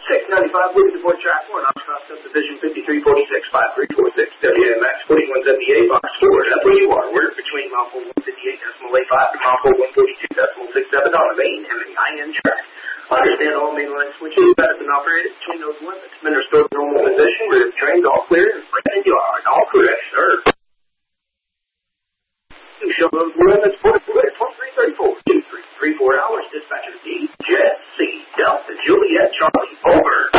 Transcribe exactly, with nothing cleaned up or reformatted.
six ninety-five Williams Boy Track one, Oshkosh Subdivision fifty-three forty-six, five three four six, W M X forty-one seventy-eight, box four. That's where you are. We're between mile four one fifty-eight decimal eight five and mile four one forty-two decimal six seven on the main and the I N track. Understand all main line switches that have been operated between those limits. Been restored to normal position where the train's all clear and brand new yard. All correct, sir. You show those limits for the clear. twenty-three thirty-four, two three three four hours. Dispatcher D, Jet C, Delta, Juliet, Charlie, over.